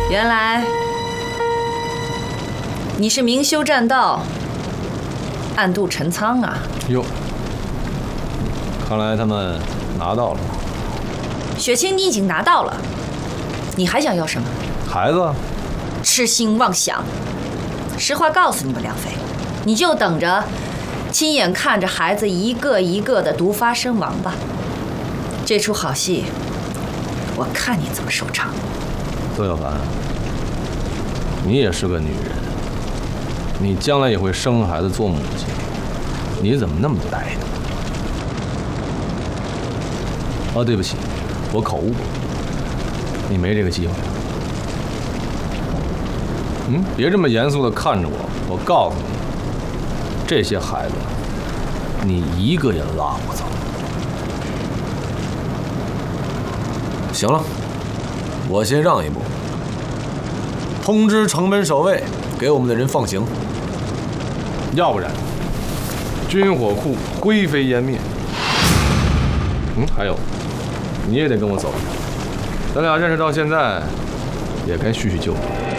原来你是明修栈道，暗度陈仓啊！ 哟，看来他们拿到了。 雪清，你已经拿到了，你还想要什么？ 孩子？ 痴心妄想！实话告诉你们，梁妃，你就等着亲眼看着孩子一个一个的毒发身亡吧。这出好戏，我看你怎么收场。 周小凡，你也是个女人，你将来也会生孩子做母亲，你怎么那么呆呢？啊，对不起，我口误，你没这个机会。别这么严肃地看着我，我告诉你，这些孩子，你一个也拉不走。 行了，我先让一步，通知城门守卫，给我们的人放行。 要不然，军火库灰飞烟灭。还有，你也得跟我走，咱俩认识到现在，也该叙叙旧。